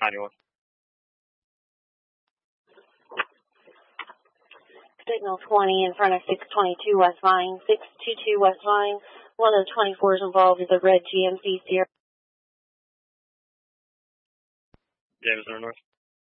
91. Signal 20 in front of 622 West Vine, 622 West Vine. One of the 24s involved is a red GMC Sierra. James North.